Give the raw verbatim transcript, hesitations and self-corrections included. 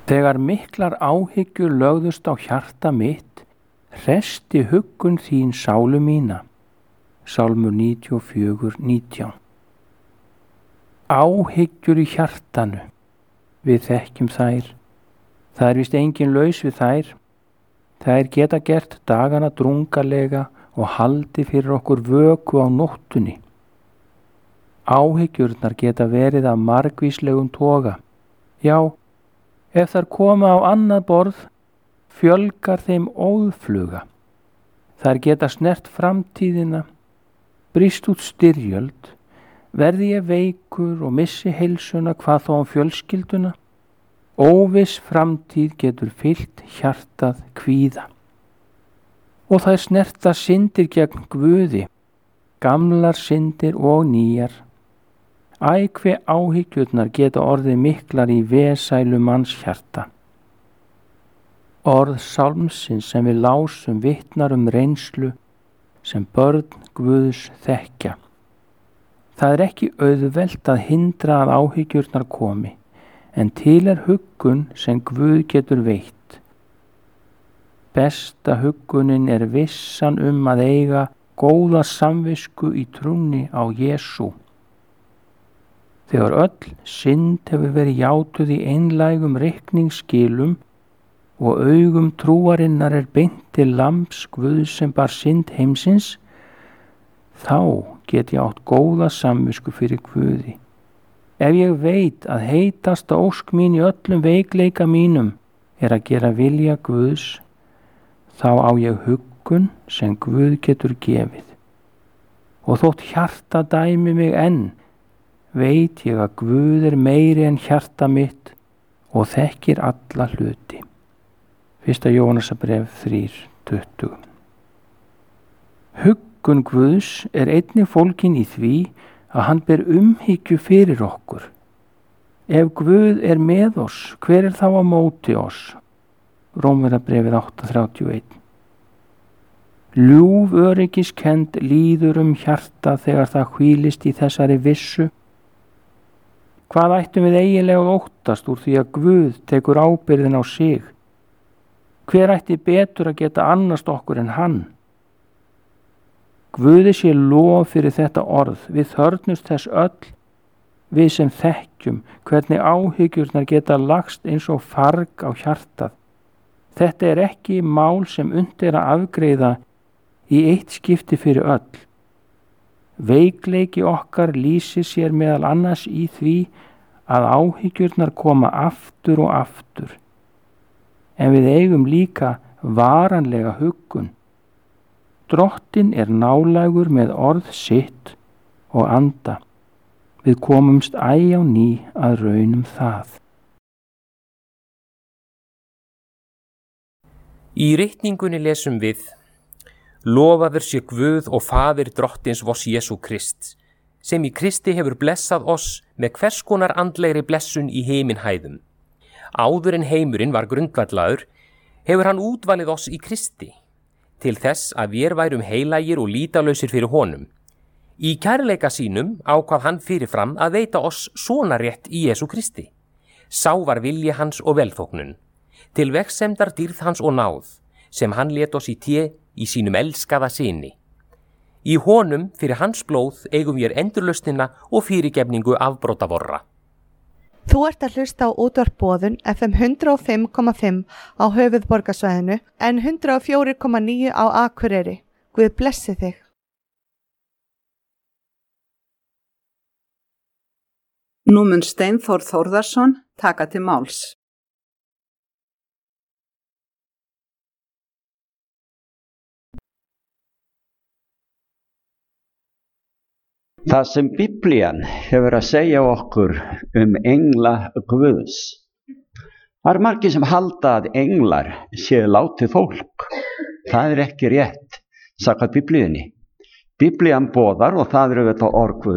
Þegar miklar áhyggjur lögðust á hjarta mitt, hresti huggun þín sálu mína. Sálmur níutíu og fjögur, nítján. Áhyggjur í hjartanu, við þekkjum þær. Það er víst engin laus við þær. Þær geta gert dagana drungalega og haldi fyrir okkur vöku á nóttunni. Áhyggjurnar geta verið af margvíslegum toga. Já, ef þær koma á annað borð, fjölgar þeim óðfluga. Þær geta snert framtíðina, brýst út styrjöld, verði ég veikur og missi heilsuna, hvað þó um fjölskylduna. Óviss framtíð getur fyllt hjartað kvíða. Og þær snerta syndir gegn Guði, gamlar syndir og nýjar. Æ, hve áhyggjurnar geta orðið miklar í vesælu manns hjarta. Orð sálmsins sem við lásum vitnar um reynslu sem börn Guðs þekkja. Það er ekki auðvelt að hindra að áhyggjurnar komi, en til er huggun sem Guð getur veitt. Besta huggunin er vissan um að eiga góða samvisku í trúnni á Jesú. Þegar öll synd hefur verið játuð í einlægum reikningsskilum og augum trúarinnar er beint til lambs Guðs sem bar synd heimsins, þá get ég átt góða samvisku fyrir Guði. Ef ég veit að heitasta ósk mín í öllum veikleika mínum er að gera vilja Guðs, þá á ég huggun sem Guð getur gefið. Og þótt hjarta dæmi mig enn, veit ég að Guð er meiri en hjarta mitt og þekkir alla hluti. Fyrsta Jóhannesarbréf þrjú, tuttugu. Huggun Guðs er einnig fólgin í því að hann ber umhyggju fyrir okkur. Ef Guð er með oss, hver er þá á móti oss? Rómverjabréfið átta, þrjátíu og eitt. Ljúf öryggiskend líður um hjarta þegar það hvílist í þessari vissu. Hvað ættum við eiginlega að óttast úr því að Guð tekur ábyrgðin á sig? Hver ætti betur að geta annast okkur en hann? Guði sé lof fyrir þetta orð, við þörfnumst þess öll, við sem þekkjum hvernig áhyggjurnar geta lagst eins og farg á hjartað. Þetta er ekki mál sem unnt er að afgreiða í eitt skipti fyrir öll. Veikleiki okkar lýsir sér meðal annars í því að áhyggjurnar koma aftur og aftur. En við eigum líka varanlega huggun. Drottinn er nálægur með orð sitt og anda. Við komumst æ á ný að raunum það. Í ritningunni lesum við: Lofaður sé Guð og Faðir drottins voss Jesú Krist, sem í Kristi hefur blessað oss með hvers konar andlegri blessun í himinhæðum. Áður en heimurinn var grundvallaður, hefur hann útvalið oss í Kristi, til þess að við værum heilagir og lýtalausir fyrir honum. Í kærleika sínum ákvað hann fyrirfram að veita oss sonarétt í Jesú Kristi. Sá var vilji hans og velþóknun, til vegsemdar dýrð hans og náð, sem hann lét oss í té í sínum elskaða syni. Í honum fyrir hans blóð eigum við endurlausnina og fyrirgefningu afbrota vorra. Þú ert að hlusta á útvarpboðun F M hundrað og fimm komma fimm á höfuðborgarsvæðinu en hundrað og fjögur komma níu á Akureyri. Guð blessi þig. Nú mun Steinþór Þórðarson taka til máls. Það sem Biblían hefur að segja okkur um engla Guðs. Það eru margir sem halda að englar séu látið fólk. Það er ekki rétt, samkvæmt Biblíunni. Biblían boðar, og það eru þetta orð Guðs,